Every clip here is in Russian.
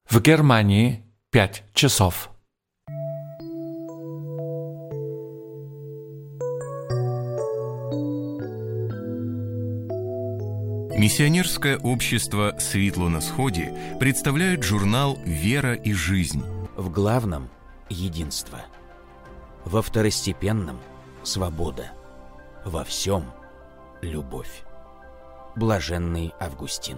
В Германии 5 часов. Миссионерское общество «Светло на сходе» представляет журнал «Вера и жизнь». В главном – единство. Во второстепенном – свобода. Во всем – любовь. Блаженный Августин.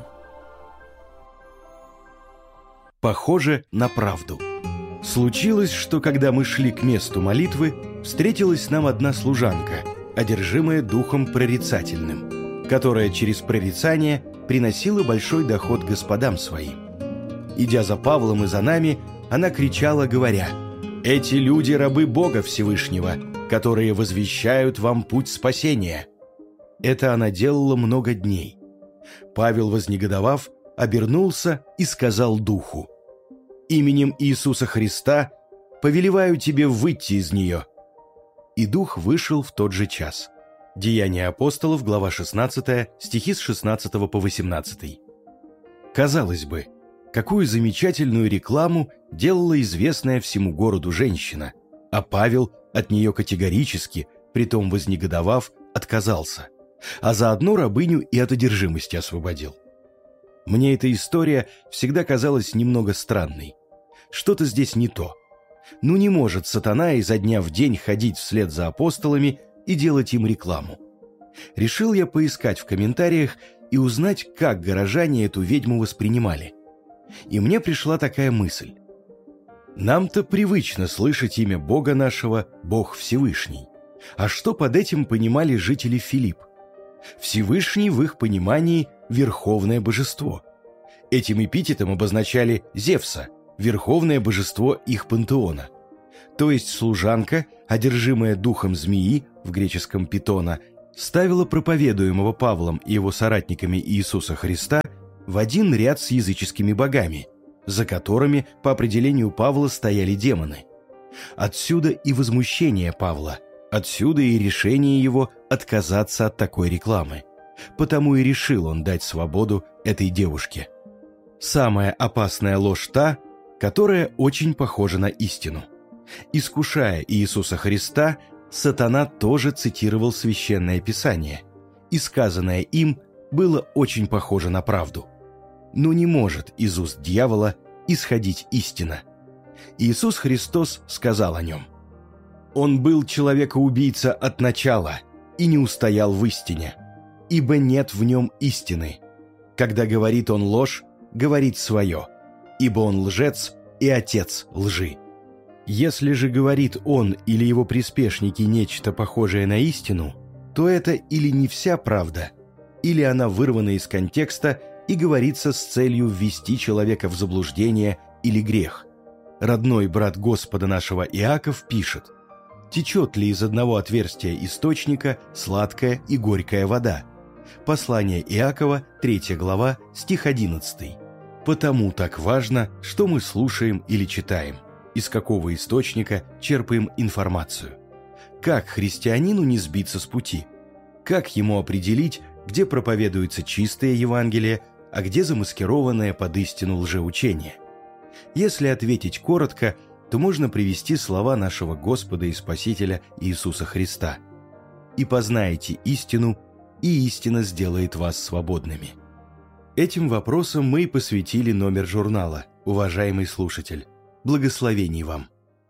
Похоже на правду. Случилось, что когда мы шли к месту молитвы, встретилась нам одна служанка, одержимая духом прорицательным, которая через прорицание приносила большой доход господам своим. Идя за Павлом и за нами, она кричала, говоря: «Эти люди – рабы Бога Всевышнего, которые возвещают вам путь спасения». Это она делала много дней. Павел, вознегодовав, обернулся и сказал духу: «Именем Иисуса Христа повелеваю тебе выйти из нее». И дух вышел в тот же час. Деяния апостолов, глава 16, стихи с 16 по 18. Казалось бы, какую замечательную рекламу делала известная всему городу женщина, а Павел от нее категорически, притом вознегодовав, отказался, а заодно рабыню и от одержимости освободил. Мне эта история всегда казалась немного странной. Что-то здесь не то. Ну не может сатана изо дня в день ходить вслед за апостолами и делать им рекламу. Решил я поискать в комментариях и узнать, как горожане эту ведьму воспринимали. И мне пришла такая мысль. Нам-то привычно слышать имя Бога нашего «Бог Всевышний». А что под этим понимали жители Филипп? Всевышний в их понимании – верховное божество. Этим эпитетом обозначали Зевса, верховное божество их пантеона. То есть служанка, одержимая духом змеи, в греческом питона, ставила проповедуемого Павлом и его соратниками Иисуса Христа в один ряд с языческими богами, за которыми, по определению Павла, стояли демоны. Отсюда и возмущение Павла, отсюда и решение его отказаться от такой рекламы. Потому и решил он дать свободу этой девушке. Самая опасная ложь та, которая очень похожа на истину. Искушая Иисуса Христа, сатана тоже цитировал Священное Писание, и сказанное им было очень похоже на правду. Но не может из уст дьявола исходить истина. Иисус Христос сказал о нем: «Он был человекоубийца от начала и не устоял в истине, ибо нет в нем истины. Когда говорит он ложь, говорит свое, ибо он лжец и отец лжи». Если же говорит он или его приспешники нечто похожее на истину, то это или не вся правда, или она вырвана из контекста и говорится с целью ввести человека в заблуждение или грех. Родной брат Господа нашего Иаков пишет: «Течет ли из одного отверстия источника сладкая и горькая вода?» Послание Иакова, 3 глава, стих 11. Потому так важно, что мы слушаем или читаем, из какого источника черпаем информацию. Как христианину не сбиться с пути? Как ему определить, где проповедуется чистое Евангелие, а где замаскированное под истину лжеучение? Если ответить коротко, то можно привести слова нашего Господа и Спасителя Иисуса Христа: «И познаете истину, и истина сделает вас свободными». Этим вопросом мы и посвятили номер журнала, уважаемый слушатель. Благословений вам!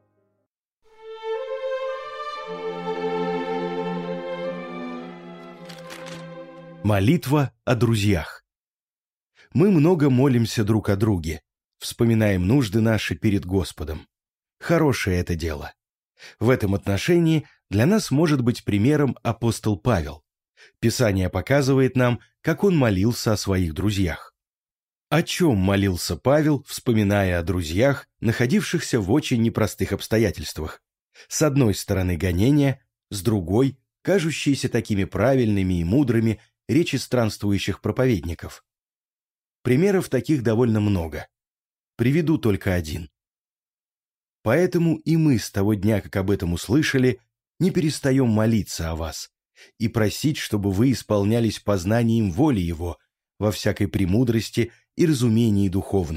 Молитва о друзьях. Мы много молимся друг о друге, вспоминаем нужды наши перед Господом. Хорошее это дело. В этом отношении для нас может быть примером апостол Павел. Писание показывает нам, как он молился о своих друзьях. О чем молился Павел, вспоминая о друзьях, находившихся в очень непростых обстоятельствах? С одной стороны гонения, с другой – кажущиеся такими правильными и мудрыми речи странствующих проповедников. Примеров таких довольно много. Приведу только один. Поэтому и мы с того дня, как об этом услышали, не перестаем молиться о вас и просить, чтобы вы исполнялись познанием воли Его во всякой премудрости и разумении духовном,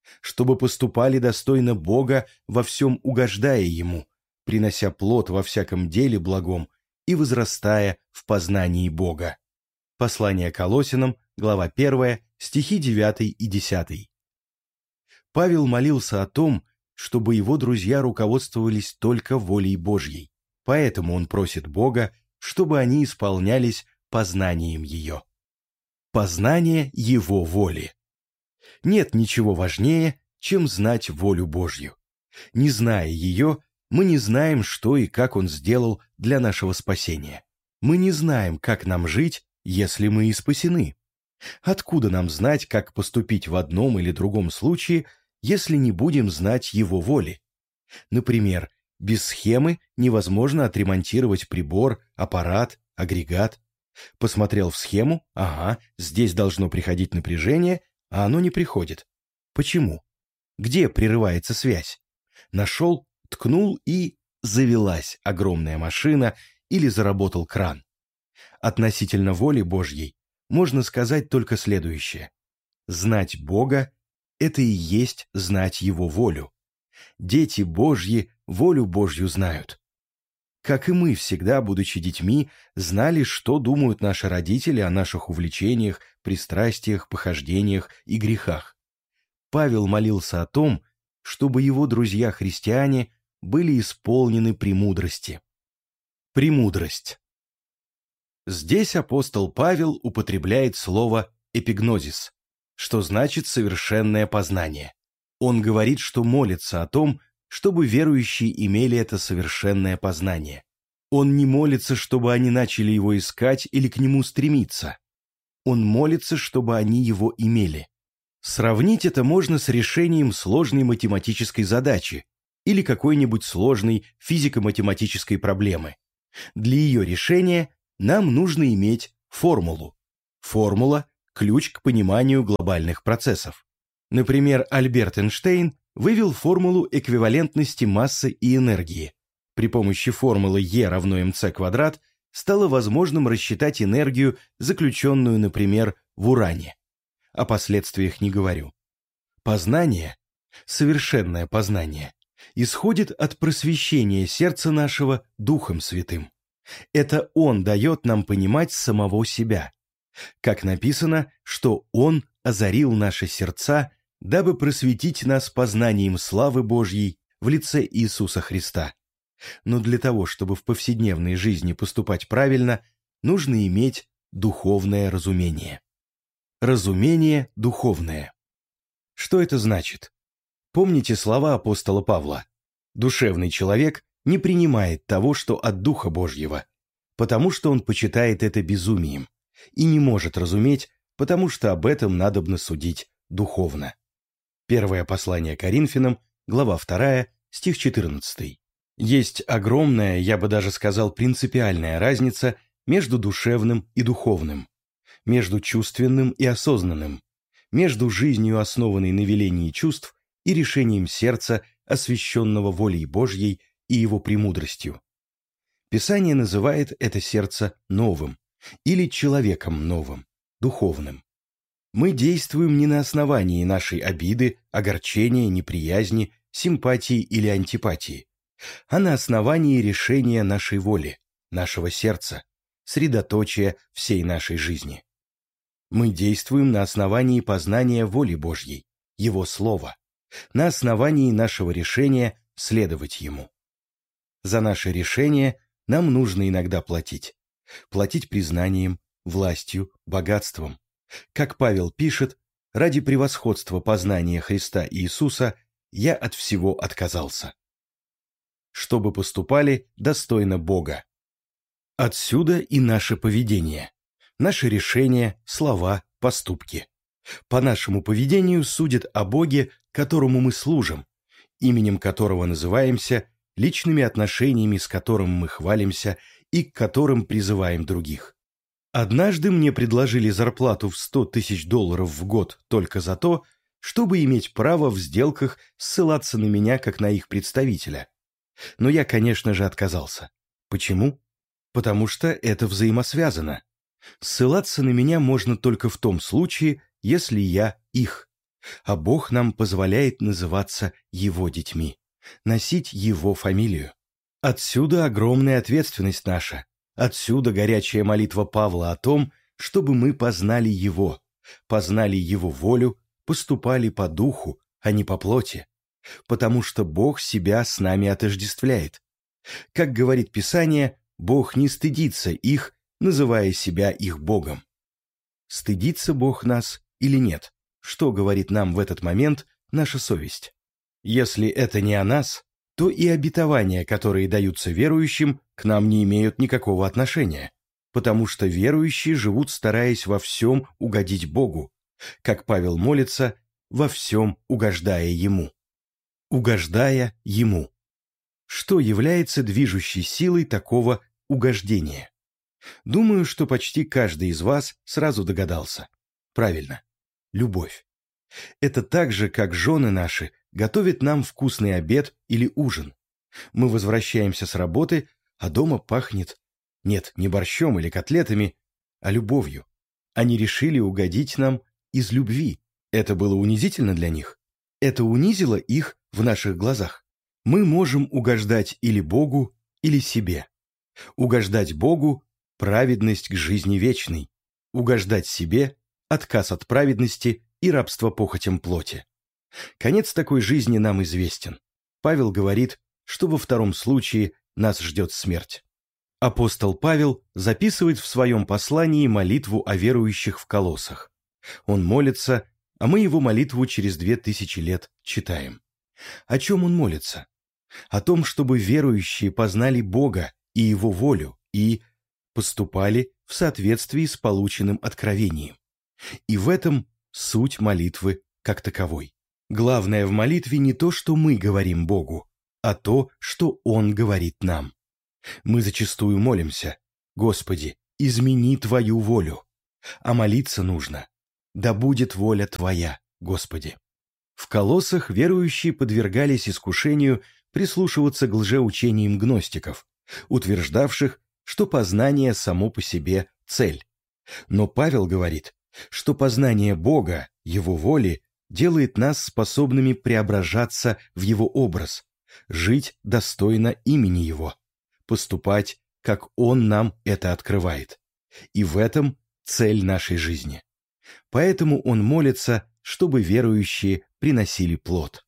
чтобы поступали достойно Бога, во всем угождая Ему, принося плод во всяком деле благом и возрастая в познании Бога. Послание Колоссянам, глава 1, стихи 9 и 10. Павел молился о том, чтобы его друзья руководствовались только волей Божьей, поэтому он просит Бога, чтобы они исполнялись познанием ее. Познание Его воли. Нет ничего важнее, чем знать волю Божью. Не зная ее, мы не знаем, что и как Он сделал для нашего спасения. Мы не знаем, как нам жить, если мы и спасены. Откуда нам знать, как поступить в одном или другом случае, если не будем знать Его воли? Например, без схемы невозможно отремонтировать прибор, аппарат, агрегат. Посмотрел в схему, ага, здесь должно приходить напряжение, а оно не приходит. Почему? Где прерывается связь? Нашел, ткнул и завелась огромная машина или заработал кран. Относительно воли Божьей можно сказать только следующее. Знать Бога – это и есть знать Его волю. Дети Божьи волю Божью знают. Как и мы всегда, будучи детьми, знали, что думают наши родители о наших увлечениях, пристрастиях, похождениях и грехах. Павел молился о том, чтобы его друзья-христиане были исполнены премудрости. Премудрость. Здесь апостол Павел употребляет слово «эпигнозис», что значит «совершенное познание». Он говорит, что молится о том, чтобы верующие имели это совершенное познание. Он не молится, чтобы они начали его искать или к нему стремиться. Он молится, чтобы они его имели. Сравнить это можно с решением сложной математической задачи или какой-нибудь сложной физико-математической проблемы. Для ее решения нам нужно иметь формулу. Формула – ключ к пониманию глобальных процессов. Например, Альберт Эйнштейн вывел формулу эквивалентности массы и энергии. При помощи формулы E равно mc квадрат стало возможным рассчитать энергию, заключенную, например, в уране. О последствиях не говорю. Познание, совершенное познание, исходит от просвещения сердца нашего Духом Святым. Это Он дает нам понимать самого себя. Как написано, что Он озарил наши сердца, дабы просветить нас познанием славы Божьей в лице Иисуса Христа. Но для того, чтобы в повседневной жизни поступать правильно, нужно иметь духовное разумение. Разумение духовное. Что это значит? Помните слова апостола Павла? Душевный человек не принимает того, что от Духа Божьего, потому что он почитает это безумием, и не может разуметь, потому что об этом надобно судить духовно. Первое послание Коринфянам, глава 2, стих 14. Есть огромная, я бы даже сказал, принципиальная разница между душевным и духовным, между чувственным и осознанным, между жизнью, основанной на велении чувств, и решением сердца, освященного волей Божьей и его премудростью. Писание называет это сердце новым или человеком новым, духовным. Мы действуем не на основании нашей обиды, огорчения, неприязни, симпатии или антипатии, а на основании решения нашей воли, нашего сердца, средоточия всей нашей жизни. Мы действуем на основании познания воли Божьей, Его Слова, на основании нашего решения следовать Ему. За наше решение нам нужно иногда платить. Платить признанием, властью, богатством. Как Павел пишет, ради превосходства познания Христа Иисуса я от всего отказался. Чтобы поступали достойно Бога. Отсюда и наше поведение, наши решения, слова, поступки. По нашему поведению судят о Боге, которому мы служим, именем которого называемся, личными отношениями, с которым мы хвалимся и к которым призываем других. Однажды мне предложили зарплату в $100 000 в год только за то, чтобы иметь право в сделках ссылаться на меня как на их представителя. Но я, конечно же, отказался. Почему? Потому что это взаимосвязано. Ссылаться на меня можно только в том случае, если я их. а Бог нам позволяет называться Его детьми, носить Его фамилию. Отсюда огромная ответственность наша, отсюда горячая молитва Павла о том, чтобы мы познали Его волю, поступали по духу, а не по плоти, потому что Бог себя с нами отождествляет. Как говорит Писание, Бог не стыдится их, называя себя их Богом. Стыдится Бог нас или нет? Что говорит нам в этот момент наша совесть? Если это не о нас, то и обетования, которые даются верующим, к нам не имеют никакого отношения, потому что верующие живут, стараясь во всем угодить Богу, как Павел молится, во всем угождая Ему. Угождая Ему. Что является движущей силой такого угождения? Думаю, что почти каждый из вас сразу догадался. Правильно. Любовь. Это так же, как жены наши готовят нам вкусный обед или ужин. Мы возвращаемся с работы, а дома пахнет, нет, не борщом или котлетами, а любовью. Они решили угодить нам из любви. Это было унизительно для них. Это унизило их в наших глазах. Мы можем угождать или Богу, или себе. Угождать Богу – праведность к жизни вечной. Угождать себе – отказ от праведности и рабство похотям плоти. Конец такой жизни нам известен. Павел говорит, что во втором случае нас ждет смерть. Апостол Павел записывает в своем послании молитву о верующих в Колоссах. Он молится, а мы его молитву через 2000 лет читаем. О чем он молится? О том, чтобы верующие познали Бога и Его волю и поступали в соответствии с полученным откровением. И в этом суть молитвы как таковой. Главное в молитве не то, что мы говорим Богу, а то, что Он говорит нам. Мы зачастую молимся: «Господи, измени Твою волю», а молиться нужно: «Да будет воля Твоя, Господи». В Колоссах верующие подвергались искушению прислушиваться к лжеучениям гностиков, утверждавших, что познание само по себе – цель. Но Павел говорит, что познание Бога, Его воли, делает нас способными преображаться в Его образ, жить достойно имени Его, поступать, как Он нам это открывает. И в этом цель нашей жизни. Поэтому он молится, чтобы верующие приносили плод.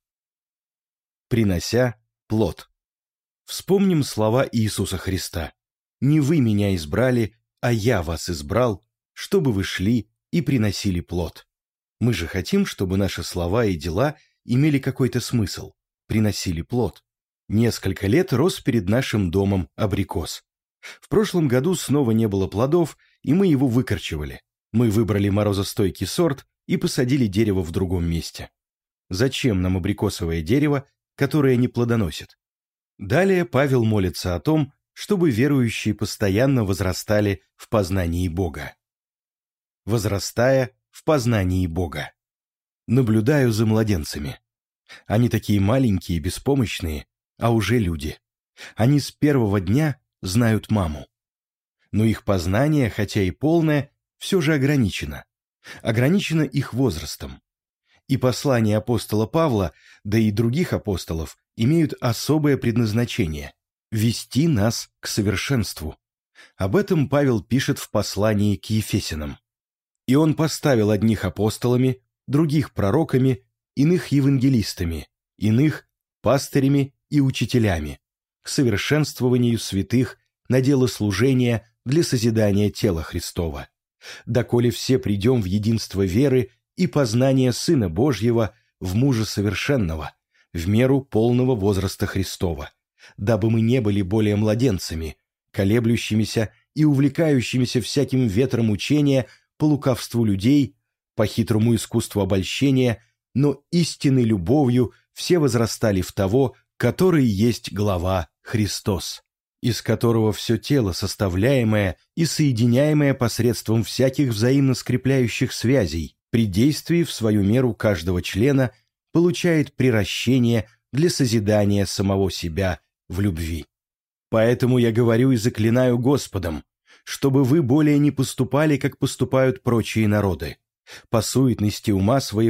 Принося плод. Вспомним слова Иисуса Христа: «Не вы меня избрали, а я вас избрал, чтобы вы шли и приносили плод». Мы же хотим, чтобы наши слова и дела имели какой-то смысл, приносили плод. Несколько лет рос перед нашим домом абрикос. В прошлом году снова не было плодов, и мы его выкорчевали. Мы выбрали морозостойкий сорт и посадили дерево в другом месте. Зачем нам абрикосовое дерево, которое не плодоносит? Далее Павел молится о том, чтобы верующие постоянно возрастали в познании Бога. Возрастая в познании Бога. Наблюдаю за младенцами. Они такие маленькие и беспомощные, а уже люди. Они с первого дня знают маму. Но их познание, хотя и полное, все же ограничено. Ограничено их возрастом. И послания апостола Павла, да и других апостолов, имеют особое предназначение – вести нас к совершенству. Об этом Павел пишет в послании к Ефесянам. «И он поставил одних апостолами, других пророками, иных евангелистами, иных пастырями и учителями, к совершенствованию святых на дело служения для созидания тела Христова, доколе все придем в единство веры и познания Сына Божьего в мужа совершенного, в меру полного возраста Христова, дабы мы не были более младенцами, колеблющимися и увлекающимися всяким ветром учения по лукавству людей, по хитрому искусству обольщения, но истинной любовью все возрастали в того, который есть глава Христос, из которого все тело, составляемое и соединяемое посредством всяких взаимно скрепляющих связей, при действии в свою меру каждого члена, получает приращение для созидания самого себя в любви. Поэтому я говорю и заклинаю Господом, чтобы вы более не поступали, как поступают прочие народы, по суетности ума своего,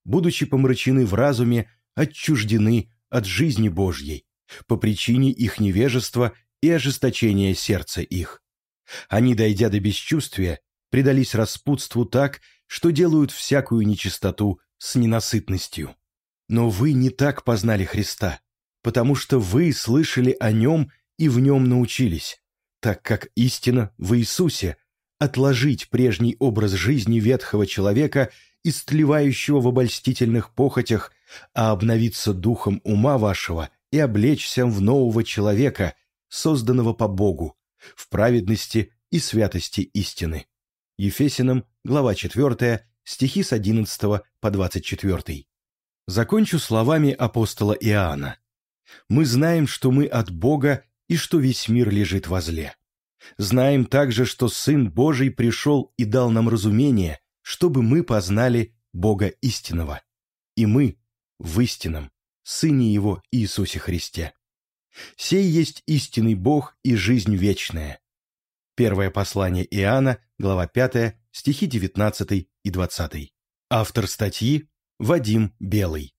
будучи помрачены в разуме, отчуждены от жизни Божьей по причине их невежества и ожесточения сердца их. Они, дойдя до бесчувствия, предались распутству так, что делают всякую нечистоту с ненасытностью. Но вы не так познали Христа, потому что вы слышали о Нем и в Нем научились, так как истина в Иисусе — отложить прежний образ жизни ветхого человека, истлевающего в обольстительных похотях, а обновиться духом ума вашего и облечься в нового человека, созданного по Богу, в праведности и святости истины. Ефесянам, глава 4, стихи с 11 по 24. Закончу словами апостола Иоанна. «Мы знаем, что мы от Бога и что весь мир лежит во зле. Знаем также, что Сын Божий пришел и дал нам разумение, чтобы мы познали Бога истинного. И мы в истинном Сыне Его Иисусе Христе. Сей есть истинный Бог и жизнь вечная». Первое послание Иоанна, глава 5, стихи 19 и 20. Автор статьи Вадим Белый.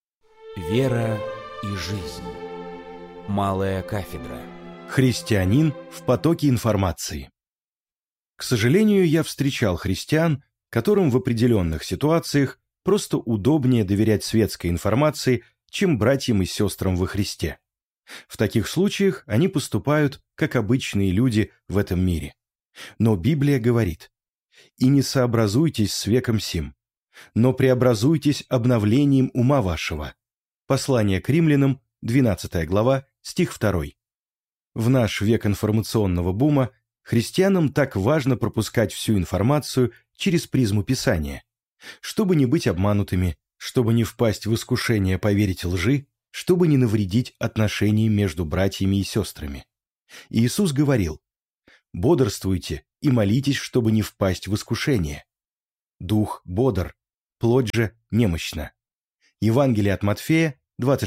Вера и жизнь. Малая кафедра. Христианин в потоке информации. К сожалению, я встречал христиан, которым в определенных ситуациях просто удобнее доверять светской информации, чем братьям и сестрам во Христе. В таких случаях они поступают, как обычные люди в этом мире. Но Библия говорит: «И не сообразуйтесь с веком сим, но преобразуйтесь обновлением ума вашего». Послание к римлянам, 12 глава, стих 2. В наш век информационного бума христианам так важно пропускать всю информацию через призму Писания, чтобы не быть обманутыми, чтобы не впасть в искушение поверить лжи, чтобы не навредить отношениям между братьями и сестрами. Иисус говорил: «Бодрствуйте и молитесь, чтобы не впасть в искушение. Дух бодр, плоть же немощна». Евангелие от Матфея,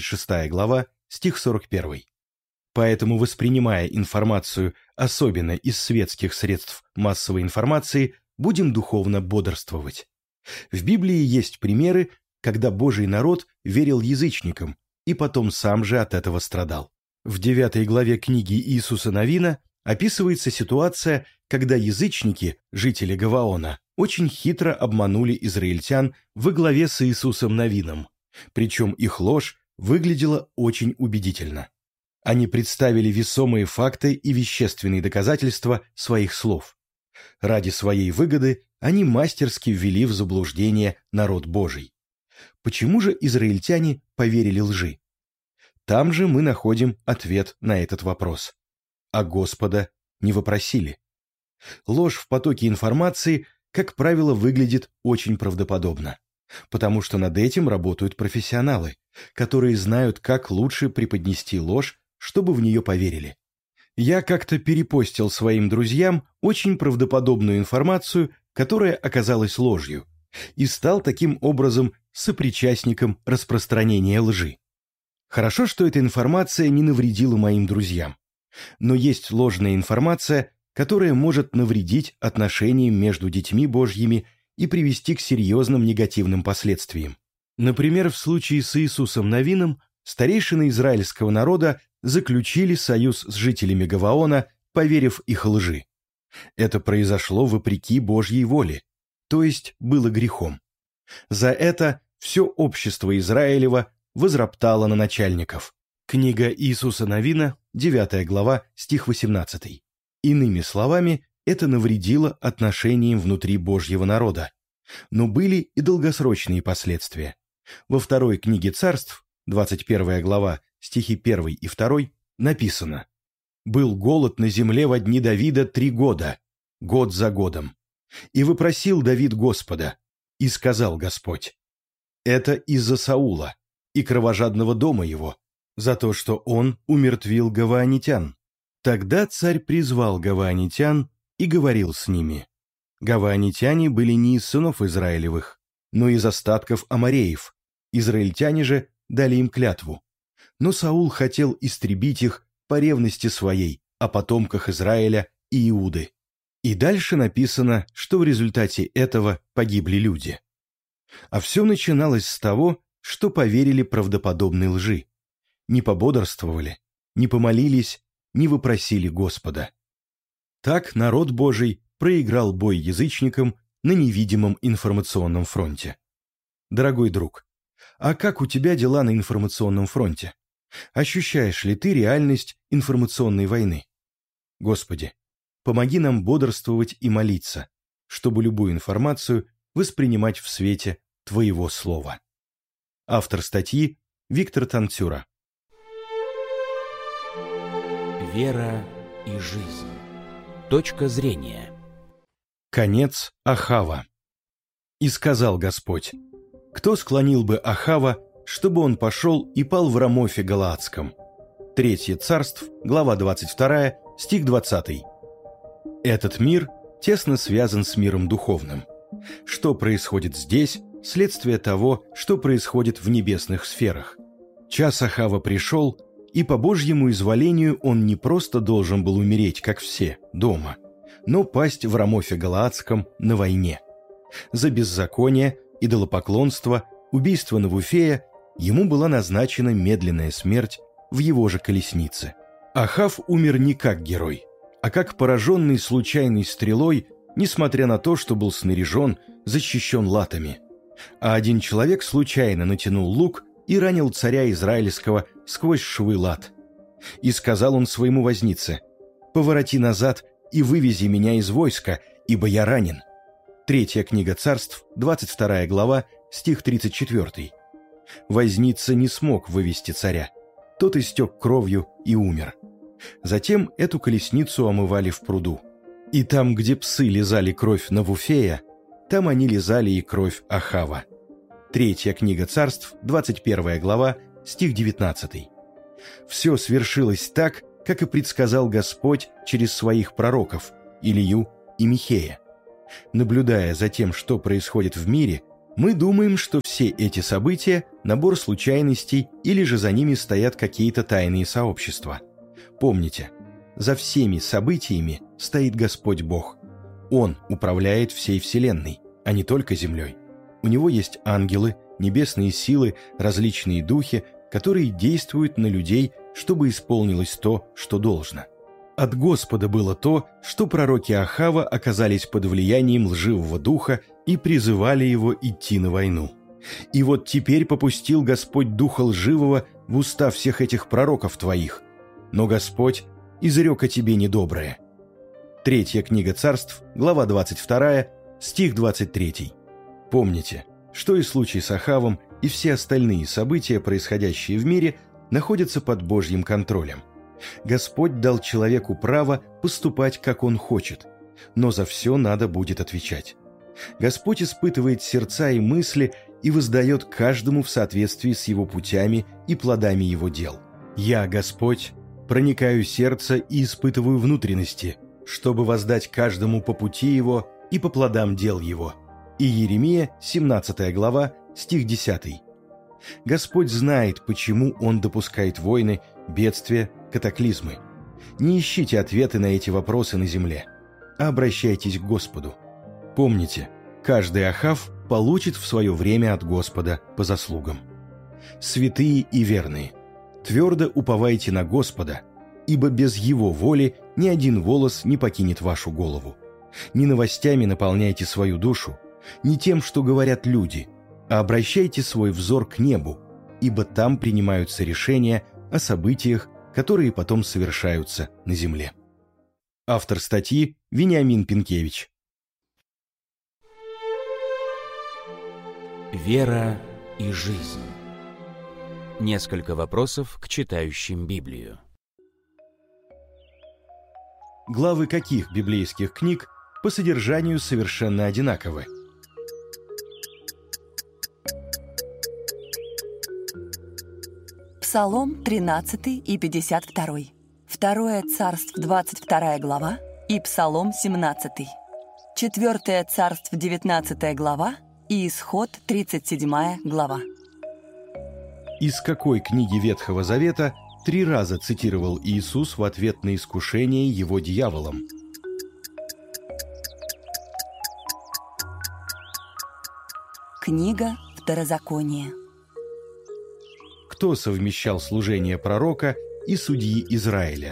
26 глава, стих 41. Поэтому, воспринимая информацию, особенно из светских средств массовой информации, будем духовно бодрствовать. В Библии есть примеры, когда Божий народ верил язычникам и потом сам же от этого страдал. В 9 главе книги Иисуса Навина описывается ситуация, когда язычники, жители Гаваона, очень хитро обманули израильтян во главе с Иисусом Навином, причем их ложь выглядела очень убедительно. Они представили весомые факты и вещественные доказательства своих слов. Ради своей выгоды они мастерски ввели в заблуждение народ Божий. Почему же израильтяне поверили лжи? Там же мы находим ответ на этот вопрос. А Господа не вопросили. Ложь в потоке информации, как правило, выглядит очень правдоподобно, потому что над этим работают профессионалы, которые знают, как лучше преподнести ложь, чтобы в нее поверили. Я как-то перепостил своим друзьям очень правдоподобную информацию, которая оказалась ложью, и стал таким образом сопричастником распространения лжи. Хорошо, что эта информация не навредила моим друзьям. Но есть ложная информация, которая может навредить отношениям между детьми Божьими и привести к серьезным негативным последствиям. Например, в случае с Иисусом Навином старейшины израильского народа заключили союз с жителями Гаваона, поверив их лжи. Это произошло вопреки Божьей воле, то есть было грехом. За это все общество Израилева возроптало на начальников. Книга Иисуса Навина, 9 глава, стих 18. Иными словами, это навредило отношениям внутри Божьего народа. Но были и долгосрочные последствия. Во второй книге Царств, 21 глава, стихи 1 и 2, написано: «Был голод на земле во дни Давида 3 года, год за годом. И вопросил Давид Господа, и сказал Господь: это из-за Саула и кровожадного дома его, за то, что он умертвил гаваонитян. Тогда царь призвал гаваонитян и говорил с ними. Гаваонитяне были не из сынов Израилевых, но из остатков амореев. Израильтяне же дали им клятву. Но Саул хотел истребить их по ревности своей о потомках Израиля и Иуды. И дальше написано, что в результате этого погибли люди. А все начиналось с того, что поверили правдоподобной лжи, не пободрствовали, не помолились, не вопросили Господа. Так народ Божий проиграл бой язычникам на невидимом информационном фронте. Дорогой друг, а как у тебя дела на информационном фронте? Ощущаешь ли ты реальность информационной войны? Господи, помоги нам бодрствовать и молиться, чтобы любую информацию воспринимать в свете Твоего Слова. Автор статьи Виктор Танцюра. Вера и жизнь. Точка зрения. Конец Ахава. «И сказал Господь: кто склонил бы Ахава, чтобы он пошел и пал в Рамофе Галаадском?» 3 Царств, глава 22, стих 20. Этот мир тесно связан с миром духовным. Что происходит здесь – следствие того, что происходит в небесных сферах. Час Ахава пришел, и по Божьему изволению он не просто должен был умереть, как все, дома, но пасть в Рамофе Галаадском на войне. За беззаконие, идолопоклонство, убийство Навуфея ему была назначена медленная смерть в его же колеснице. Ахав умер не как герой, а как пораженный случайной стрелой, несмотря на то, что был снаряжен, защищен латами. А один человек случайно натянул лук и ранил царя Израильского сквозь швы лат. И сказал он своему вознице: «Повороти назад и вывези меня из войска, ибо я ранен». 3 книга Царств, 22 глава, стих 34. Возница не смог вывести царя. Тот истек кровью и умер. Затем эту колесницу омывали в пруду. И там, где псы лизали кровь Навуфея, там они лизали и кровь Ахава. 3 книга Царств, 21 глава, стих 19. Все свершилось так, как и предсказал Господь через своих пророков Илию и Михея. Наблюдая за тем, что происходит в мире, мы думаем, что все эти события – набор случайностей или же за ними стоят какие-то тайные сообщества. Помните, за всеми событиями стоит Господь Бог. Он управляет всей Вселенной, а не только Землей. У Него есть ангелы, небесные силы, различные духи, которые действуют на людей, чтобы исполнилось то, что должно. От Господа было то, что пророки Ахава оказались под влиянием лживого духа и призывали его идти на войну. И вот теперь попустил Господь духа лживого в уста всех этих пророков твоих. Но Господь изрек о тебе недоброе. 3 книга Царств, глава 22, стих 23. Помните, что и случай с Ахавом, и все остальные события, происходящие в мире, находятся под Божьим контролем. Господь дал человеку право поступать, как он хочет, но за все надо будет отвечать. Господь испытывает сердца и мысли и воздает каждому в соответствии с его путями и плодами его дел. «Я, Господь, проникаю в сердце и испытываю внутренности, чтобы воздать каждому по пути его и по плодам дел его». Иеремия, 17 глава, стих 10. Господь знает, почему Он допускает войны, бедствия, катаклизмы. Не ищите ответы на эти вопросы на земле, а обращайтесь к Господу. Помните, каждый Ахав получит в свое время от Господа по заслугам. Святые и верные, твердо уповайте на Господа, ибо без Его воли ни один волос не покинет вашу голову. Не новостями наполняйте свою душу, не тем, что говорят люди, а обращайте свой взор к небу, ибо там принимаются решения о событиях, которые потом совершаются на земле. Автор статьи Вениамин Пинкевич. Вера и жизнь. Несколько вопросов к читающим Библию. Главы каких библейских книг по содержанию совершенно одинаковы? Псалом 13 и 52, 2 Царств 22 глава и Псалом 17, 4 Царств 19 глава и Исход 37 глава. Из какой книги Ветхого Завета 3 раза цитировал Иисус в ответ на искушение его дьяволом? Книга Второзакония. Кто совмещал служение пророка и судьи Израиля?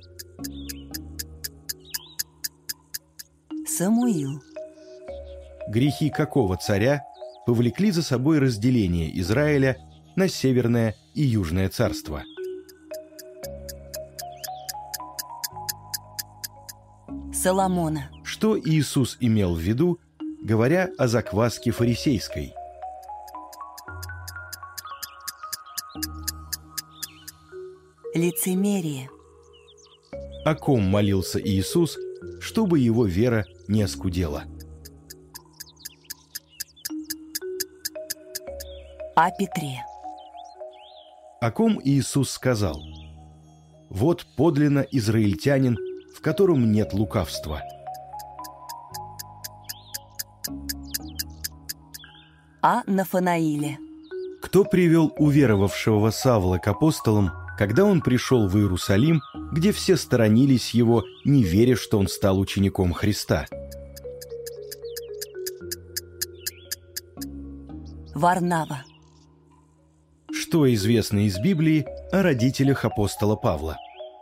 Самуил. Грехи какого царя повлекли за собой разделение Израиля на Северное и Южное царство? Соломона. Что Иисус имел в виду, говоря о закваске фарисейской? Лицемерие. О ком молился Иисус, чтобы его вера не оскудела? О Петре. О ком Иисус сказал: «Вот подлинно израильтянин, в котором нет лукавства». О Нафанаиле. Кто привел уверовавшего Савла к апостолам, когда он пришел в Иерусалим, где все сторонились его, не веря, что он стал учеником Христа? Варнава. Что известно из Библии о родителях апостола Павла?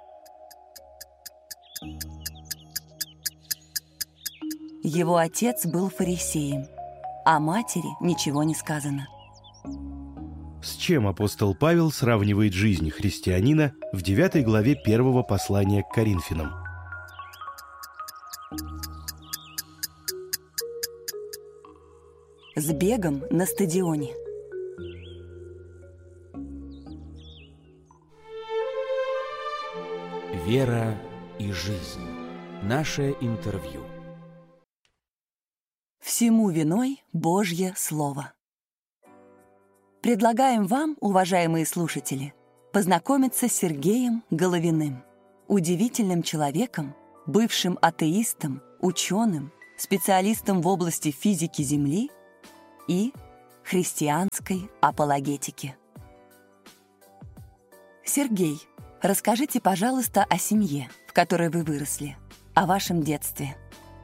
Его отец был фарисеем. О матери ничего не сказано. С чем апостол Павел сравнивает жизнь христианина в 9 главе 1 послания к Коринфянам? С бегом на стадионе. Вера и жизнь. Наше интервью. Всему виной Божье Слово. Предлагаем вам, уважаемые слушатели, познакомиться с Сергеем Головиным, удивительным человеком, бывшим атеистом, ученым, специалистом в области физики Земли и христианской апологетики. Сергей, расскажите, пожалуйста, о семье, в которой вы выросли, о вашем детстве.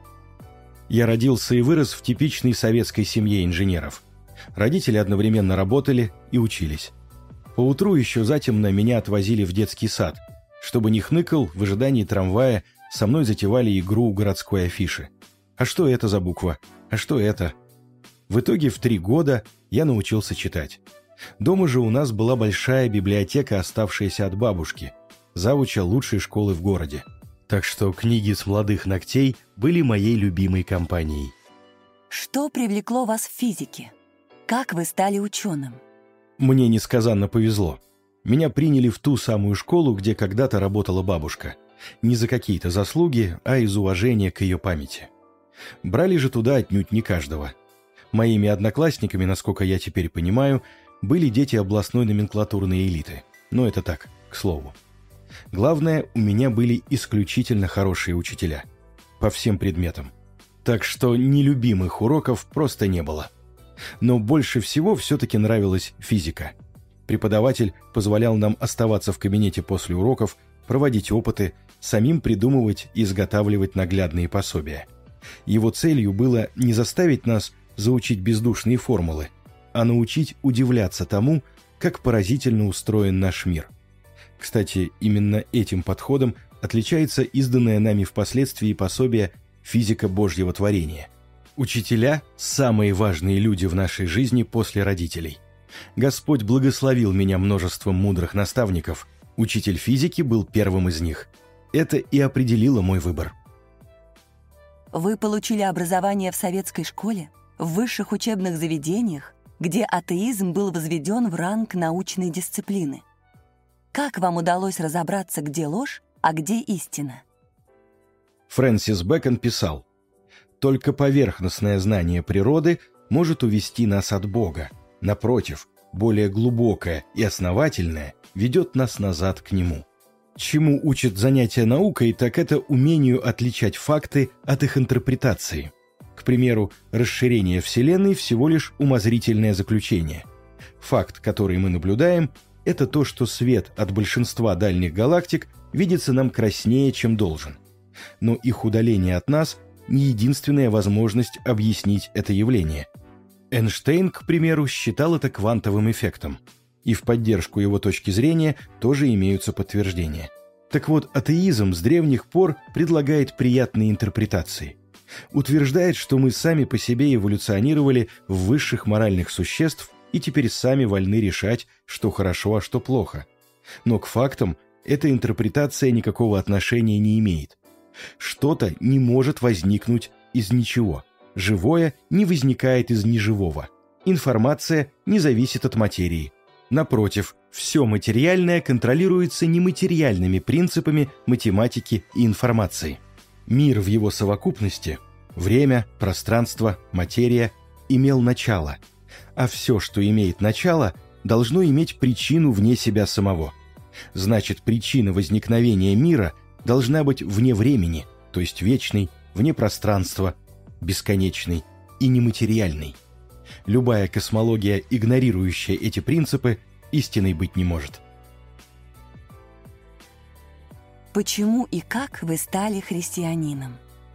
Я родился и вырос в типичной советской семье инженеров. Родители одновременно работали и учились. Поутру еще затемно меня отвозили в детский сад. Чтобы не хныкал, в ожидании трамвая со мной затевали игру городской афиши. А что это за буква? А что это? В итоге в 3 года я научился читать. Дома же у нас была большая библиотека, оставшаяся от бабушки, завуча лучшей школы в городе. Так что книги с молодых ногтей были моей любимой компанией. Что привлекло вас в физике? Как вы стали ученым? Мне несказанно повезло. Меня приняли в ту самую школу, где когда-то работала бабушка. Не за какие-то заслуги, а из уважения к ее памяти. Брали же туда отнюдь не каждого. Моими одноклассниками, насколько я теперь понимаю, были дети областной номенклатурной элиты. Но это так, к слову. Главное, у меня были исключительно хорошие учителя. По всем предметам. Так что нелюбимых уроков просто не было. Но больше всего все-таки нравилась физика. Преподаватель позволял нам оставаться в кабинете после уроков, проводить опыты, самим придумывать и изготавливать наглядные пособия. Его целью было не заставить нас заучить бездушные формулы, а научить удивляться тому, как поразительно устроен наш мир. Кстати, именно этим подходом отличается изданное нами впоследствии пособие «Физика Божьего творения». Учителя – самые важные люди в нашей жизни после родителей. Господь благословил меня множеством мудрых наставников. Учитель физики был первым из них. Это и определило мой выбор. Вы получили образование в советской школе, в высших учебных заведениях, где атеизм был возведен в ранг научной дисциплины. Как вам удалось разобраться, где ложь, а где истина? Фрэнсис Бэкон писал: «Только поверхностное знание природы может увести нас от Бога. Напротив, более глубокое и основательное ведет нас назад к Нему». Чему учат занятия наукой, так это умению отличать факты от их интерпретации. К примеру, расширение Вселенной всего лишь умозрительное заключение. Факт, который мы наблюдаем, это то, что свет от большинства дальних галактик видится нам краснее, чем должен. Но их удаление от нас – не единственная возможность объяснить это явление. Эйнштейн, к примеру, считал это квантовым эффектом. И в поддержку его точки зрения тоже имеются подтверждения. Так вот, атеизм с древних пор предлагает приятные интерпретации. Утверждает, что мы сами по себе эволюционировали в высших моральных существ и теперь сами вольны решать, что хорошо, а что плохо. Но к фактам эта интерпретация никакого отношения не имеет. Что-то не может возникнуть из ничего. Живое не возникает из неживого. Информация не зависит от материи. Напротив, все материальное контролируется нематериальными принципами математики и информации. Мир в его совокупности – время, пространство, материя – имел начало, а все, что имеет начало, должно иметь причину вне себя самого. Значит, причина возникновения мира должна быть вне времени, то есть вечной, вне пространства, бесконечной и нематериальной. Любая космология, игнорирующая эти принципы, истиной быть не может. Почему и как вы стали христианином?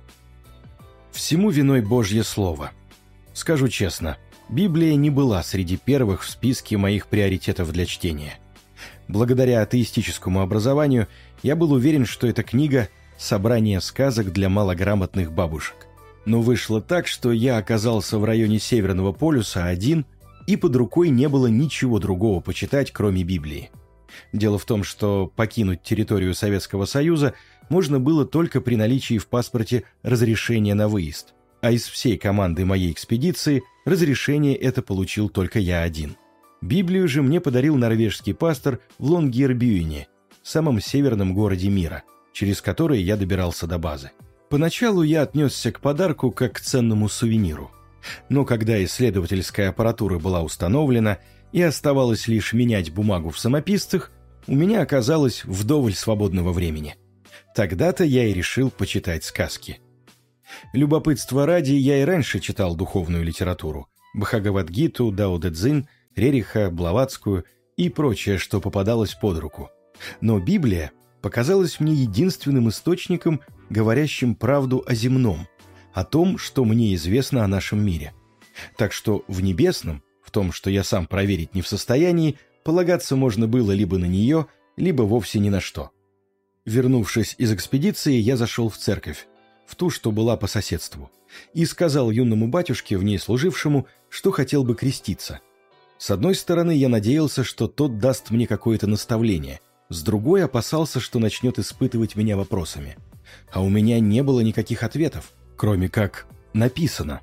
Всему виной Божье Слово. Скажу честно, Библия не была среди первых в списке моих приоритетов для чтения. Благодаря атеистическому образованию я был уверен, что эта книга – собрание сказок для малограмотных бабушек. Но вышло так, что я оказался в районе Северного полюса один, и под рукой не было ничего другого почитать, кроме Библии. Дело в том, что покинуть территорию Советского Союза можно было только при наличии в паспорте разрешения на выезд, а из всей команды моей экспедиции разрешение это получил только я один. Библию же мне подарил норвежский пастор в Лонгьербюене, самом северном городе мира, через который я добирался до базы. Поначалу я отнесся к подарку как к ценному сувениру. Но когда исследовательская аппаратура была установлена и оставалось лишь менять бумагу в самописцах, у меня оказалось вдоволь свободного времени. Тогда-то я и решил почитать сказки. Любопытства ради, я и раньше читал духовную литературу – Бхагавад-гиту, Дао-дэ-цзин, Рериха, Блаватскую и прочее, что попадалось под руку. Но Библия показалась мне единственным источником, говорящим правду о земном, о том, что мне известно о нашем мире. Так что в небесном, в том, что я сам проверить не в состоянии, полагаться можно было либо на нее, либо вовсе ни на что. Вернувшись из экспедиции, я зашел в церковь, в ту, что была по соседству, и сказал юному батюшке, в ней служившему, что хотел бы креститься. С одной стороны, я надеялся, что тот даст мне какое-то наставление, с другой опасался, что начнет испытывать меня вопросами. А у меня не было никаких ответов, кроме как «написано».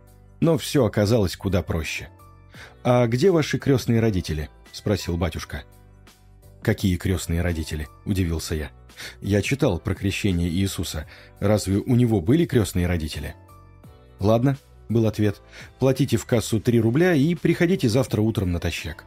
Но все оказалось куда проще. «А где ваши крестные родители?» – спросил батюшка. «Какие крестные родители?» – удивился я. «Я читал про крещение Иисуса. Разве у него были крестные родители?» «Ладно», – был ответ. «Платите в кассу 3 рубля и приходите завтра утром натощак».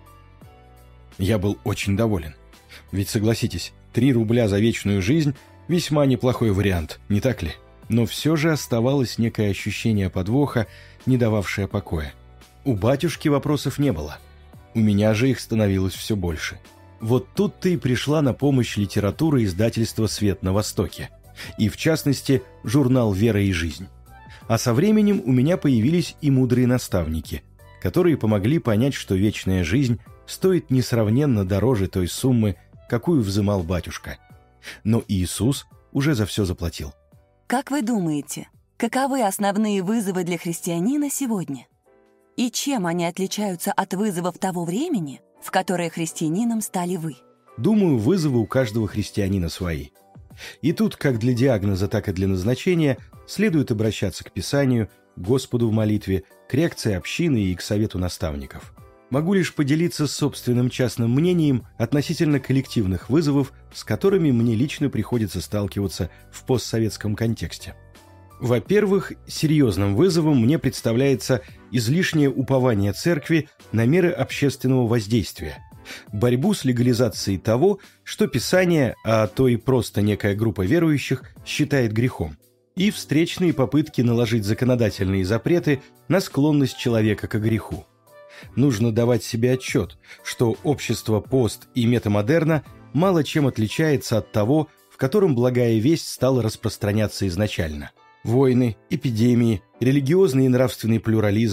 Я был очень доволен. Ведь, согласитесь, 3 рубля за вечную жизнь – весьма неплохой вариант, не так ли? Но все же оставалось некое ощущение подвоха, не дававшее покоя. У батюшки вопросов не было. У меня же их становилось все больше. Вот тут-то и пришла на помощь литература издательства «Свет на Востоке», и, в частности, журнал «Вера и жизнь». А со временем у меня появились и мудрые наставники, которые помогли понять, что вечная жизнь стоит несравненно дороже той суммы, какую взымал батюшка. Но Иисус уже за все заплатил. Как вы думаете, каковы основные вызовы для христианина сегодня? И чем они отличаются от вызовов того времени, в которое христианином стали вы? Думаю, вызовы у каждого христианина свои. И тут, как для диагноза, так и для назначения, следует обращаться к Писанию, к Господу в молитве, к реакции общины и к совету наставников. Могу лишь поделиться собственным частным мнением относительно коллективных вызовов, с которыми мне лично приходится сталкиваться в постсоветском контексте. Во-первых, серьезным вызовом мне представляется излишнее упование церкви на меры общественного воздействия, борьбу с легализацией того, что Писание, а то и просто некая группа верующих, считает грехом, и встречные попытки наложить законодательные запреты на склонность человека к греху. Нужно давать себе отчет, что общество пост и метамодерна мало чем отличается от того, в котором благая весть стала распространяться изначально. Войны, эпидемии, религиозный и нравственный плюрализм,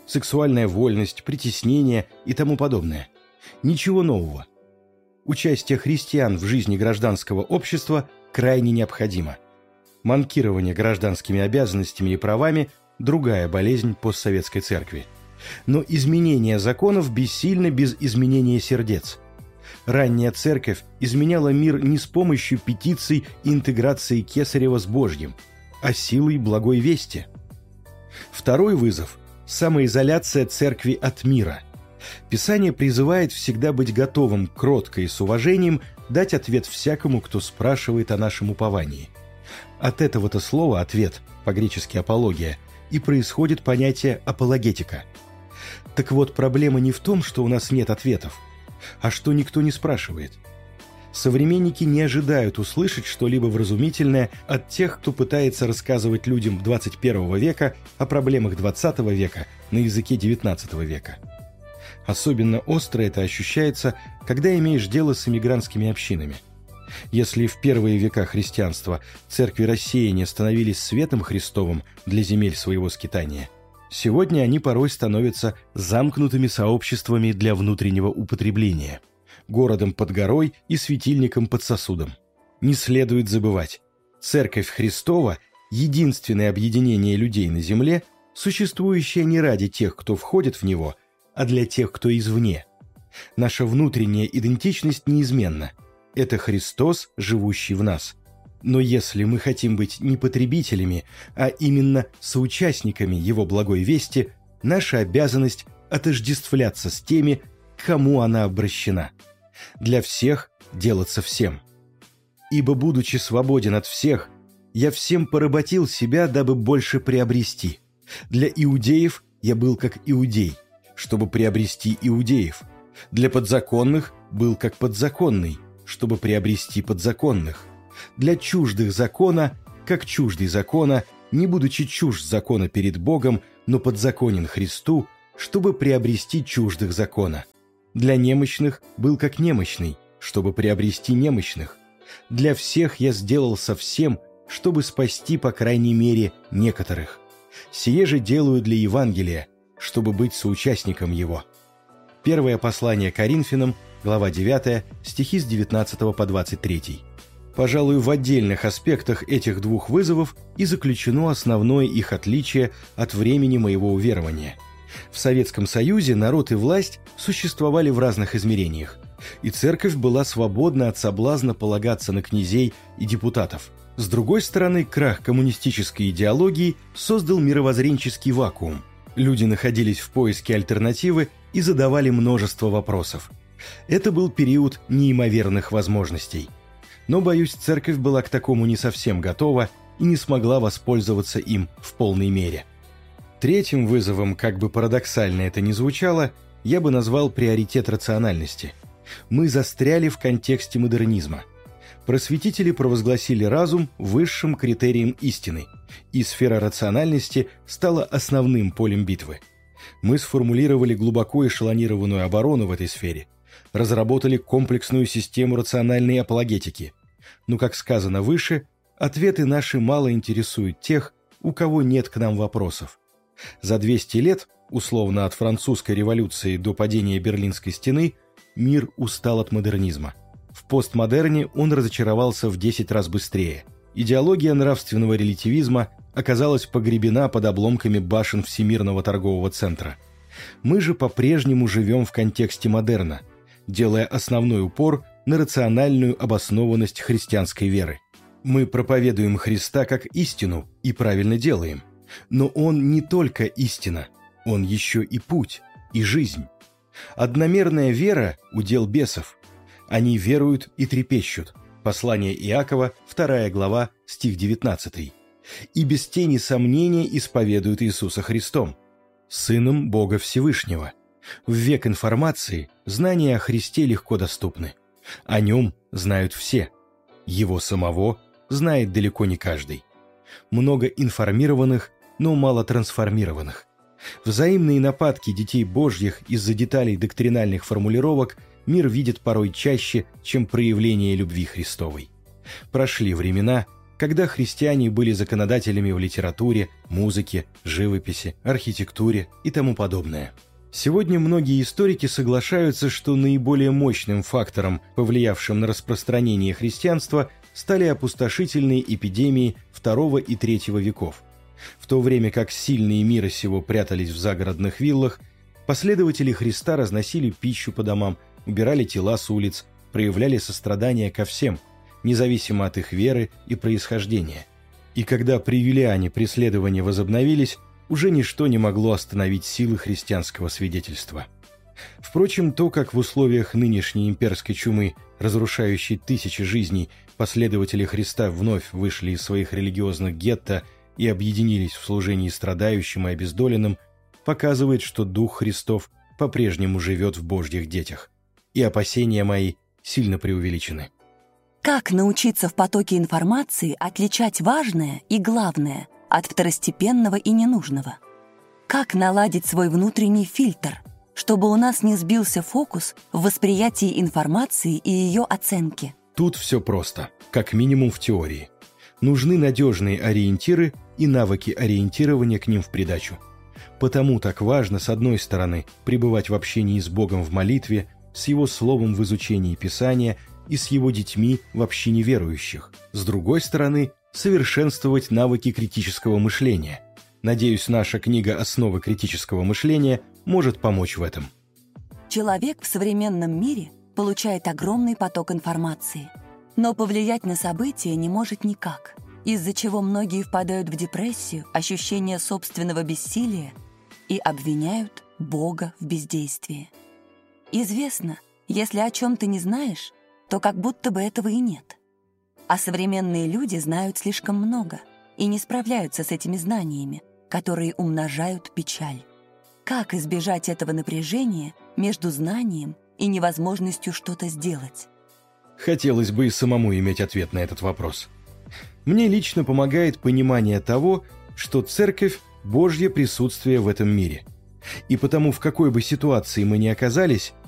сексуальная вольность, притеснение и тому подобное. Ничего нового. Участие христиан в жизни гражданского общества крайне необходимо. Манкирование гражданскими обязанностями и правами – другая болезнь постсоветской церкви. Но изменение законов бессильно без изменения сердец. Ранняя церковь изменяла мир не с помощью петиций и интеграции Кесарева с Божьим, а силой благой вести. Второй вызов – самоизоляция церкви от мира. Писание призывает всегда быть готовым кротко и с уважением дать ответ всякому, кто спрашивает о нашем уповании. От этого-то слова «ответ», по-гречески «апология», и происходит понятие «апологетика». Так вот, проблема не в том, что у нас нет ответов, а что никто не спрашивает. Современники не ожидают услышать что-либо вразумительное от тех, кто пытается рассказывать людям 21 века о проблемах 20 века на языке 19 века. Особенно остро это ощущается, когда имеешь дело с эмигрантскими общинами. Если в первые века христианства церкви рассеяния становились светом Христовым для земель своего скитания, сегодня они порой становятся замкнутыми сообществами для внутреннего употребления, городом под горой и светильником под сосудом. Не следует забывать, Церковь Христова – единственное объединение людей на земле, существующее не ради тех, кто входит в него, а для тех, кто извне. Наша внутренняя идентичность неизменна. Это Христос, живущий в нас. Но если мы хотим быть не потребителями, а именно соучастниками Его благой вести, наша обязанность отождествляться с теми, к кому она обращена. Для всех делаться всем. Ибо, будучи свободен от всех, я всем поработил себя, дабы больше приобрести. Для иудеев я был как иудей, чтобы приобрести иудеев. Для подзаконных был как подзаконный, чтобы приобрести подзаконных. Для чуждых закона, как чуждый закона, не будучи чужд закона перед Богом, но подзаконен Христу, чтобы приобрести чуждых закона. Для немощных был как немощный, чтобы приобрести немощных. Для всех я сделал совсем, чтобы спасти, по крайней мере, некоторых. Сие же делаю для Евангелия, чтобы быть соучастником его». Первое послание Коринфянам, глава 9, стихи с 19 по 23. Пожалуй, в отдельных аспектах этих двух вызовов и заключено основное их отличие от времени моего уверования. В Советском Союзе народ и власть существовали в разных измерениях, и церковь была свободна от соблазна полагаться на князей и депутатов. С другой стороны, крах коммунистической идеологии создал мировоззренческий вакуум. Люди находились в поиске альтернативы и задавали множество вопросов. Это был период неимоверных возможностей. Но, боюсь, церковь была к такому не совсем готова и не смогла воспользоваться им в полной мере. Третьим вызовом, как бы парадоксально это ни звучало, я бы назвал приоритет рациональности. Мы застряли в контексте модернизма. Просветители провозгласили разум высшим критерием истины, и сфера рациональности стала основным полем битвы. Мы сформулировали глубоко эшелонированную оборону в этой сфере, разработали комплексную систему рациональной апологетики. Но, как сказано выше, ответы наши мало интересуют тех, у кого нет к нам вопросов. За 200 лет, условно от французской революции до падения Берлинской стены, мир устал от модернизма. В постмодерне он разочаровался в 10 раз быстрее. Идеология нравственного релятивизма оказалась погребена под обломками башен Всемирного торгового центра. Мы же по-прежнему живем в контексте модерна, делая основной упор на рациональную обоснованность христианской веры. Мы проповедуем Христа как истину и правильно делаем. Но Он не только истина, Он еще и путь, и жизнь. Одномерная вера – удел бесов. Они веруют и трепещут. Послание Иакова, 2 глава, стих 19. И без тени сомнения исповедуют Иисуса Христом, Сыном Бога Всевышнего. В век информации знания о Христе легко доступны. О Нем знают все. Его самого знает далеко не каждый. Много информированных, но мало трансформированных. Взаимные нападки детей Божьих из-за деталей доктринальных формулировок мир видит порой чаще, чем проявление любви Христовой. Прошли времена, когда христиане были законодателями в литературе, музыке, живописи, архитектуре и тому подобное. Сегодня многие историки соглашаются, что наиболее мощным фактором, повлиявшим на распространение христианства, стали опустошительные эпидемии II и III веков. В то время как сильные мира сего прятались в загородных виллах, последователи Христа разносили пищу по домам, убирали тела с улиц, проявляли сострадание ко всем, независимо от их веры и происхождения. И когда при Юлиане преследования возобновились, уже ничто не могло остановить силы христианского свидетельства. Впрочем, то, как в условиях нынешней имперской чумы, разрушающей тысячи жизней, последователи Христа вновь вышли из своих религиозных гетто и объединились в служении страдающим и обездоленным, показывает, что Дух Христов по-прежнему живет в Божьих детях. И опасения мои сильно преувеличены. Как научиться в потоке информации отличать важное и главное от второстепенного и ненужного? Как наладить свой внутренний фильтр, чтобы у нас не сбился фокус в восприятии информации и ее оценке? Тут все просто, как минимум в теории. Нужны надежные ориентиры и навыки ориентирования к ним в придачу. Потому так важно, с одной стороны, пребывать в общении с Богом в молитве, с Его Словом в изучении Писания и с Его детьми в общине верующих. С другой стороны, совершенствовать навыки критического мышления. Надеюсь, наша книга «Основы критического мышления» может помочь в этом. Человек в современном мире получает огромный поток информации, но повлиять на события не может никак, из-за чего многие впадают в депрессию, ощущение собственного бессилия и обвиняют Бога в бездействии. Известно, если о чем ты не знаешь, то как будто бы этого и нет. А современные люди знают слишком много и не справляются с этими знаниями, которые умножают печаль. Как избежать этого напряжения между знанием и невозможностью что-то сделать? Хотелось бы и самому иметь ответ на этот вопрос. Мне лично помогает понимание того, что Церковь – Божье присутствие в этом мире. И потому, в какой бы ситуации мы ни оказались,